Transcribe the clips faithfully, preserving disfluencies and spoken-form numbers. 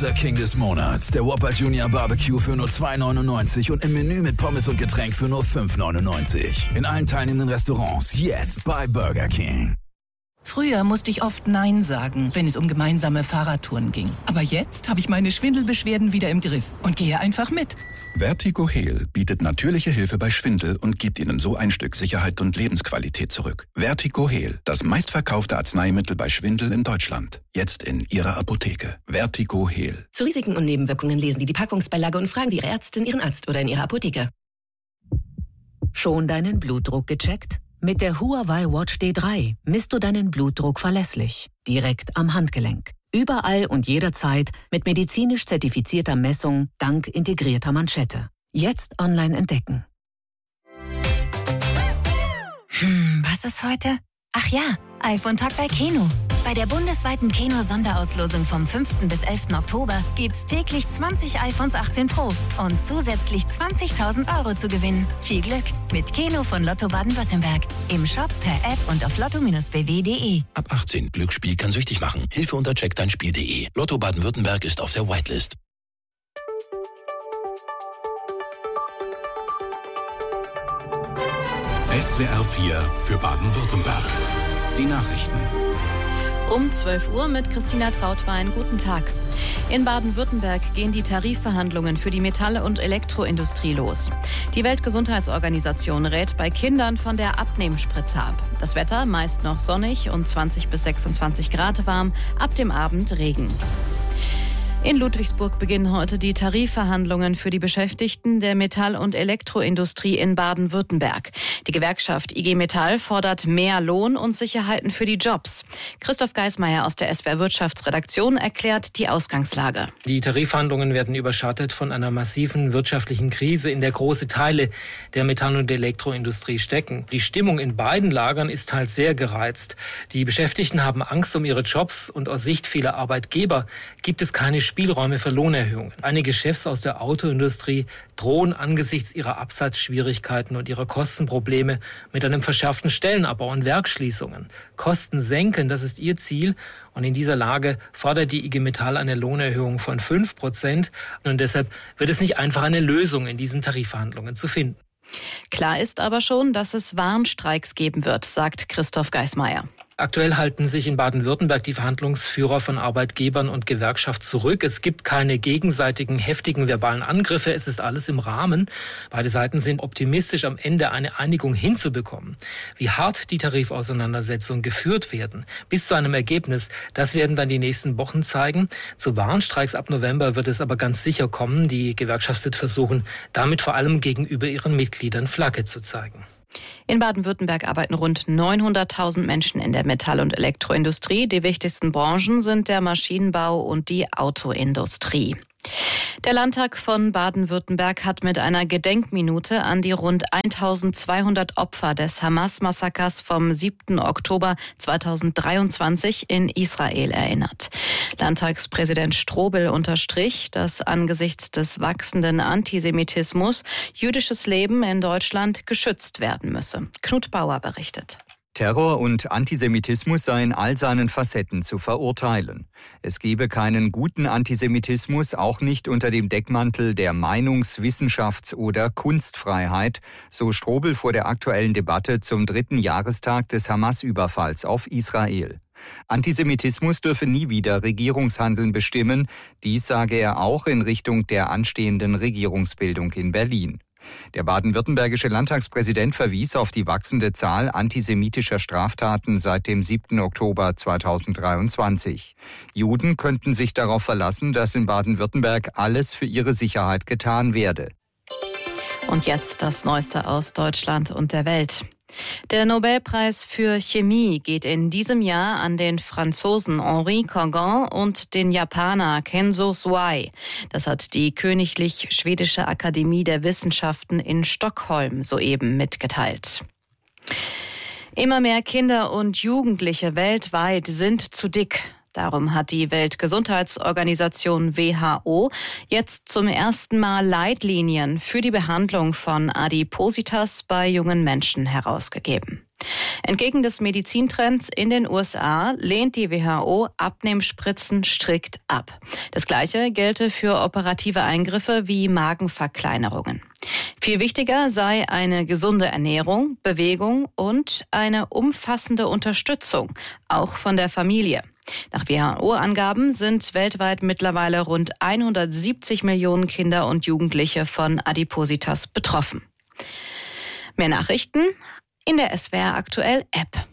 Burger King des Monats. Der Whopper Junior Barbecue für nur zwei neunundneunzig und im Menü mit Pommes und Getränk für nur fünf neunundneunzig. In allen teilnehmenden Restaurants jetzt bei Burger King. Früher musste ich oft Nein sagen, wenn es um gemeinsame Fahrradtouren ging. Aber jetzt habe ich meine Schwindelbeschwerden wieder im Griff und gehe einfach mit. VertigoHeal bietet natürliche Hilfe bei Schwindel und gibt Ihnen so ein Stück Sicherheit und Lebensqualität zurück. VertigoHeal, das meistverkaufte Arzneimittel bei Schwindel in Deutschland. Jetzt in Ihrer Apotheke. VertigoHeal. Zu Risiken und Nebenwirkungen lesen Sie die Packungsbeilage und fragen Sie Ihre Ärztin, Ihren Arzt oder in Ihrer Apotheke. Schon deinen Blutdruck gecheckt? Mit der Huawei Watch D drei misst du deinen Blutdruck verlässlich, direkt am Handgelenk. Überall und jederzeit mit medizinisch zertifizierter Messung dank integrierter Manschette. Jetzt online entdecken. Hm, was ist heute? Ach ja, iPhone-Tag bei Keno. Bei der bundesweiten Keno-Sonderauslosung vom fünften bis elften Oktober gibt's täglich zwanzig iPhones achtzehn Pro und zusätzlich zwanzigtausend Euro zu gewinnen. Viel Glück mit Keno von Lotto Baden-Württemberg. Im Shop, per App und auf lotto Bindestrich b w punkt d e. Ab achtzehn. Glücksspiel kann süchtig machen. Hilfe unter check dein Spiel punkt d e. Lotto Baden-Württemberg ist auf der Whitelist. S W R vier für Baden-Württemberg. Die Nachrichten. Um zwölf Uhr mit Christina Trautwein. Guten Tag. In Baden-Württemberg gehen die Tarifverhandlungen für die Metall- und Elektroindustrie los. Die Weltgesundheitsorganisation rät bei Kindern von der Abnehmspritze ab. Das Wetter meist noch sonnig und zwanzig bis sechsundzwanzig Grad warm, ab dem Abend Regen. In Ludwigsburg beginnen heute die Tarifverhandlungen für die Beschäftigten der Metall- und Elektroindustrie in Baden-Württemberg. Die Gewerkschaft I G Metall fordert mehr Lohn und Sicherheiten für die Jobs. Christoph Geismeier aus der S W R Wirtschaftsredaktion erklärt die Ausgangslage. Die Tarifverhandlungen werden überschattet von einer massiven wirtschaftlichen Krise, in der große Teile der Metall- und Elektroindustrie stecken. Die Stimmung in beiden Lagern ist teils sehr gereizt. Die Beschäftigten haben Angst um ihre Jobs und aus Sicht vieler Arbeitgeber gibt es keine Spielräume für Lohnerhöhungen. Einige Chefs aus der Autoindustrie drohen angesichts ihrer Absatzschwierigkeiten und ihrer Kostenprobleme mit einem verschärften Stellenabbau und Werksschließungen. Kosten senken, das ist ihr Ziel. Und in dieser Lage fordert die I G Metall eine Lohnerhöhung von fünf Prozent. Und deshalb wird es nicht einfach, eine Lösung in diesen Tarifverhandlungen zu finden. Klar ist aber schon, dass es Warnstreiks geben wird, sagt Christoph Geismeier. Aktuell halten sich in Baden-Württemberg die Verhandlungsführer von Arbeitgebern und Gewerkschaft zurück. Es gibt keine gegenseitigen heftigen verbalen Angriffe. Es ist alles im Rahmen. Beide Seiten sind optimistisch, am Ende eine Einigung hinzubekommen. Wie hart die Tarifauseinandersetzungen geführt werden, bis zu einem Ergebnis, das werden dann die nächsten Wochen zeigen. Zu Warnstreiks ab November wird es aber ganz sicher kommen. Die Gewerkschaft wird versuchen, damit vor allem gegenüber ihren Mitgliedern Flagge zu zeigen. In Baden-Württemberg arbeiten rund neunhunderttausend Menschen in der Metall- und Elektroindustrie. Die wichtigsten Branchen sind der Maschinenbau und die Autoindustrie. Der Landtag von Baden-Württemberg hat mit einer Gedenkminute an die rund eintausendzweihundert Opfer des Hamas-Massakers vom siebten Oktober zweitausenddreiundzwanzig in Israel erinnert. Landtagspräsident Strobel unterstrich, dass angesichts des wachsenden Antisemitismus jüdisches Leben in Deutschland geschützt werden müsse. Knut Bauer berichtet. Terror und Antisemitismus sei in all seinen Facetten zu verurteilen. Es gebe keinen guten Antisemitismus, auch nicht unter dem Deckmantel der Meinungs-, Wissenschafts- oder Kunstfreiheit, so Strobel vor der aktuellen Debatte zum dritten Jahrestag des Hamas-Überfalls auf Israel. Antisemitismus dürfe nie wieder Regierungshandeln bestimmen, dies sage er auch in Richtung der anstehenden Regierungsbildung in Berlin. Der baden-württembergische Landtagspräsident verwies auf die wachsende Zahl antisemitischer Straftaten seit dem siebten Oktober zweitausenddreiundzwanzig. Juden könnten sich darauf verlassen, dass in Baden-Württemberg alles für ihre Sicherheit getan werde. Und jetzt das Neueste aus Deutschland und der Welt. Der Nobelpreis für Chemie geht in diesem Jahr an den Franzosen Henri Cangon und den Japaner Kenzo Suai. Das hat die Königlich Schwedische Akademie der Wissenschaften in Stockholm soeben mitgeteilt. Immer mehr Kinder und Jugendliche weltweit sind zu dick. Darum hat die Weltgesundheitsorganisation W H O jetzt zum ersten Mal Leitlinien für die Behandlung von Adipositas bei jungen Menschen herausgegeben. Entgegen des Medizintrends in den U S A lehnt die W H O Abnehmspritzen strikt ab. Das Gleiche gelte für operative Eingriffe wie Magenverkleinerungen. Viel wichtiger sei eine gesunde Ernährung, Bewegung und eine umfassende Unterstützung, auch von der Familie. Nach W H O-Angaben sind weltweit mittlerweile rund hundertsiebzig Millionen Kinder und Jugendliche von Adipositas betroffen. Mehr Nachrichten in der S W R Aktuell App.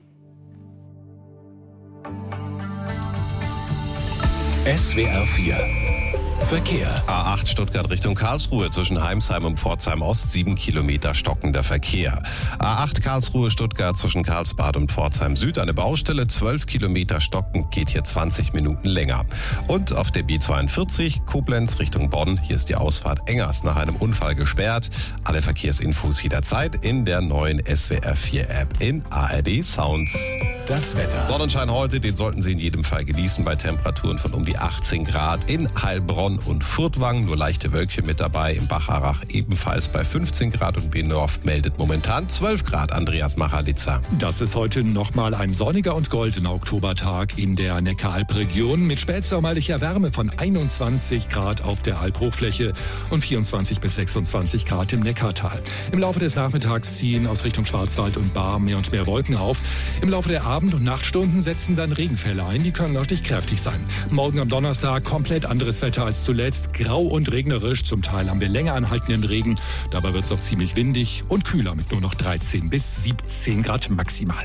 S W R vier Verkehr. A acht Stuttgart Richtung Karlsruhe zwischen Heimsheim und Pforzheim Ost, sieben Kilometer stockender Verkehr. A acht Karlsruhe Stuttgart zwischen Karlsbad und Pforzheim Süd eine Baustelle, zwölf Kilometer stockend, geht hier zwanzig Minuten länger. Und auf der B zweiundvierzig Koblenz Richtung Bonn, hier ist die Ausfahrt Engers nach einem Unfall gesperrt. Alle Verkehrsinfos jederzeit in der neuen S W R vier App in A R D Sounds. Das Wetter. Sonnenschein heute, den sollten Sie in jedem Fall genießen bei Temperaturen von um die achtzehn Grad in Heilbronn und Furtwangen, nur leichte Wölkchen mit dabei. Im Bacharach ebenfalls bei fünfzehn Grad und Benorf meldet momentan zwölf Grad. Andreas Machalitzer. Das ist heute nochmal ein sonniger und goldener Oktobertag in der Neckaralpregion mit spätsommerlicher Wärme von einundzwanzig Grad auf der Alphochfläche und vierundzwanzig bis sechsundzwanzig Grad im Neckartal. Im Laufe des Nachmittags ziehen aus Richtung Schwarzwald und Barm mehr und mehr Wolken auf. Im Laufe der Abend- und Nachtstunden setzen dann Regenfälle ein, die können örtlich kräftig sein. Morgen am Donnerstag komplett anderes Wetter als zuletzt, grau und regnerisch. Zum Teil haben wir länger anhaltenden Regen. Dabei wird es auch ziemlich windig und kühler mit nur noch dreizehn bis siebzehn Grad maximal.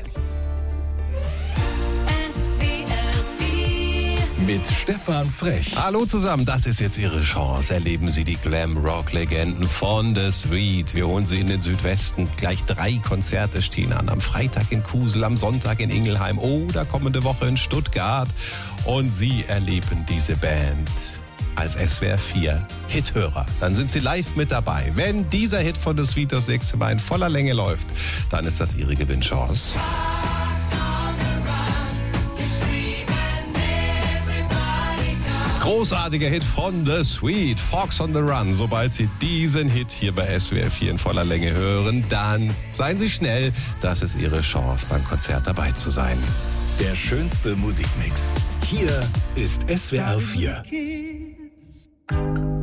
Mit Stefan Frech. Hallo zusammen, das ist jetzt Ihre Chance. Erleben Sie die Glam-Rock-Legenden von The Sweet. Wir holen Sie in den Südwesten. Gleich drei Konzerte stehen an. Am Freitag in Kusel, am Sonntag in Ingelheim oder kommende Woche in Stuttgart. Und Sie erleben diese Band als S W R vier Hithörer. Dann sind Sie live mit dabei. Wenn dieser Hit von The Sweet das nächste Mal in voller Länge läuft, dann ist das Ihre Gewinnchance. Großartiger Hit von The Sweet, Fox on the Run. Sobald Sie diesen Hit hier bei S W R vier in voller Länge hören, dann seien Sie schnell. Das ist Ihre Chance, beim Konzert dabei zu sein. Der schönste Musikmix. Hier ist S W R vier.